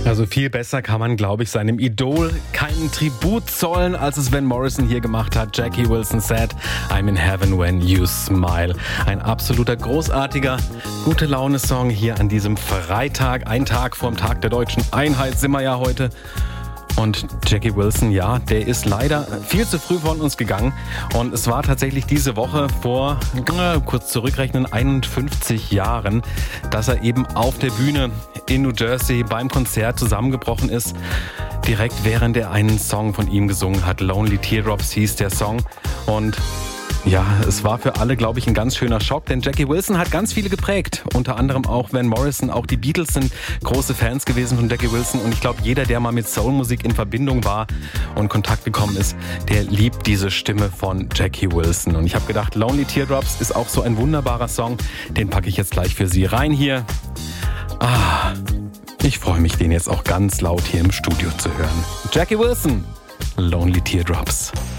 Also viel besser kann man, glaube ich, seinem Idol keinen Tribut zollen, als es Van Morrison hier gemacht hat. Jackie Wilson said, I'm in heaven when you smile. Ein absoluter großartiger Gute-Laune-Song hier an diesem Freitag. Ein Tag vorm Tag der deutschen Einheit sind wir ja heute. Und Jackie Wilson, ja, der ist leider viel zu früh von uns gegangen. Und es war tatsächlich diese Woche vor, kurz zurückrechnen, 51 Jahren, dass er eben auf der Bühne in New Jersey beim Konzert zusammengebrochen ist. Direkt während er einen Song von ihm gesungen hat. Lonely Teardrops hieß der Song. Und ja, es war für alle, glaube ich, ein ganz schöner Schock, denn Jackie Wilson hat ganz viele geprägt. Unter anderem auch Van Morrison, auch die Beatles sind große Fans gewesen von Jackie Wilson. Und ich glaube, jeder, der mal mit Soulmusik in Verbindung war und Kontakt gekommen ist, der liebt diese Stimme von Jackie Wilson. Und ich habe gedacht, Lonely Teardrops ist auch so ein wunderbarer Song. Den packe ich jetzt gleich für Sie rein hier. Ich freue mich, den jetzt auch ganz laut hier im Studio zu hören. Jackie Wilson, Lonely Teardrops.